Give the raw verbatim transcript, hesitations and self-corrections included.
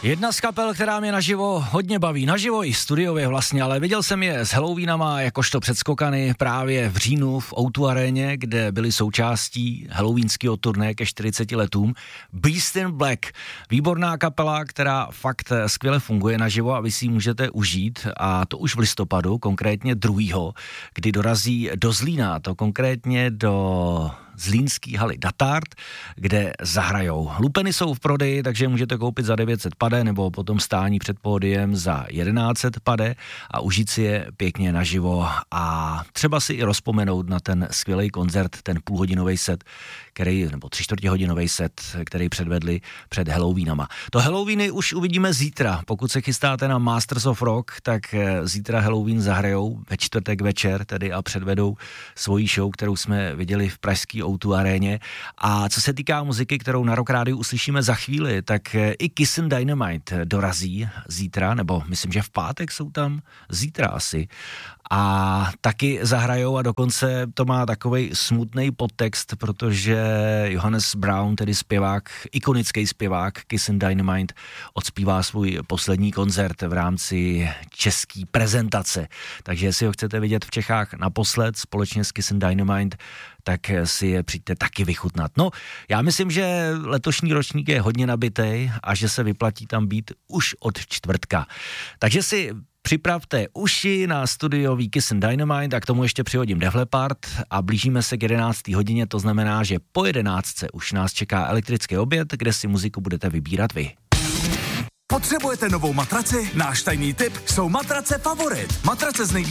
Jedna z kapel, která mě naživo hodně baví, naživo i studiově vlastně, ale viděl jsem je s Halloweenama jakožto předskokany právě v říjnu v ó dva aréně, kde byli součástí halloweenského turné ke čtyřiceti letům. Beast in Black, výborná kapela, která fakt skvěle funguje naživo a vy si ji můžete užít, a to už v listopadu, konkrétně druhého, kdy dorazí do Zlína, to konkrétně do zlínský haly Datard, kde zahrajou. Lupeny jsou v prodeji, takže můžete koupit za devět set pade nebo potom stání před pódiem za tisíc sto pade a užít si je pěkně naživo a třeba si i rozpomenout na ten skvělý koncert, ten půlhodinový set, který, nebo tři čtvrtihodinový set, který předvedli před Halloweenama. To Halloweeny už uvidíme zítra. Pokud se chystáte na Masters of Rock, tak zítra Halloween zahrajou ve čtvrtek večer tedy a předvedou svoji show, kterou jsme viděli v pražský ó dva aréně. A co se týká muziky, kterou na Rock Rádiu uslyšíme za chvíli, tak i Kiss and Dynamite dorazí zítra, nebo myslím, že v pátek jsou tam, zítra asi. A taky zahrajou a dokonce to má takovej smutný podtext, protože Johannes Brown, tedy zpěvák, ikonický zpěvák Kiss and Dynamite, odspívá svůj poslední koncert v rámci české prezentace. Takže jestli ho chcete vidět v Čechách naposled společně s Kiss and Dynamite, tak si je přijďte taky vychutnat. No, já myslím, že letošní ročník je hodně nabitej a že se vyplatí tam být už od čtvrtka. Takže si připravte uši na studiový Kiss and Dynamite a k tomu ještě přihodím Def Leppard a blížíme se k jedenácté hodině, to znamená, že po jedenáctce už nás čeká elektrický oběd, kde si muziku budete vybírat vy. Potřebujete novou matraci? Náš tajný tip jsou matrace Favorit. Matrace z nejvíc